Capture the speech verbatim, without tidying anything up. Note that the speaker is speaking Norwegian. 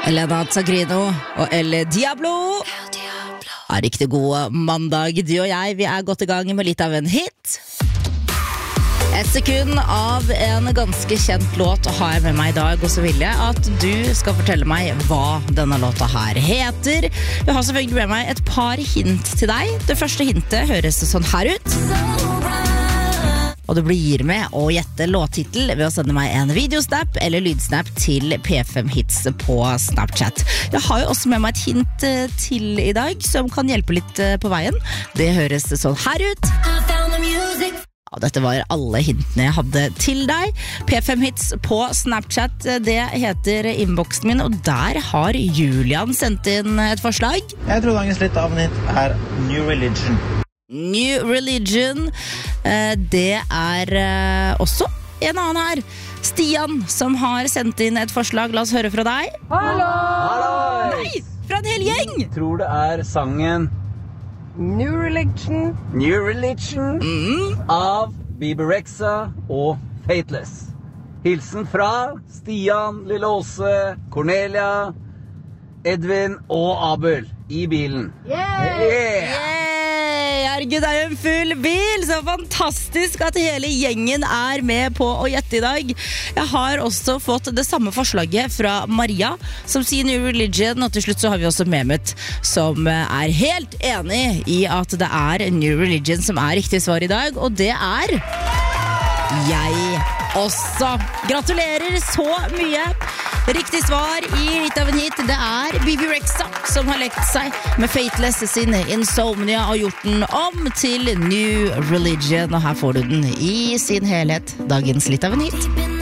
Elena Zagrino og El Diablo. Ja, riktig god mandag. Du og jeg, vi er godt i gang med litt av en hit. Et sekund av en ganske kjent låt har jeg med meg i dag, og så vil jeg at du skal fortelle meg hva denne låta her heter. Jeg har selvfølgelig med meg et par hint til deg. Det første hintet høres sånn her ut. Og du blir med å gjette låttitel ved å sende meg en videosnap eller lydsnap til P fem Hits på Snapchat. Jeg har jo også med meg et hint til i dag som kan hjelpe litt på veien. Det høres sånn her ut. Ja, dette var alle hintene jeg hadde til deg. P fem Hits på Snapchat, det heter innboksen min, og der har Julian sendt inn et forslag. Jeg tror dagens litt av en hint er New Religion. New Religion, det er også en annen her. Stian, som har sendt inn et forslag. La oss høre fra deg. Hallo! Hallo! Nei, fra en hel gjeng! Jeg tror det er sangen New Religion. New Religion Mm. av Bebe Rexha og Faithless. Hilsen fra Stian, Lille Åse, Cornelia, Edvin og Abel i bilen. Yeah! Yay! Herregud, det er jo en full bil. Så fantastisk at hele gjengen er med på å gjette i dag. Jeg har også fått det samme forslaget fra Maria, som sier New Religion, og til slutt så har vi også Mehmet, som er helt enig i at det er New Religion som er riktig svar i dag, og det er jeg også. Gratulerer så mye. Riktig svar i litt av en hit, det er Bebe Rexha som har lekt seg med Faithless sin Insomnia og gjort den om til New Religion, og her får du den i sin helhet. Dagens litt av en hit.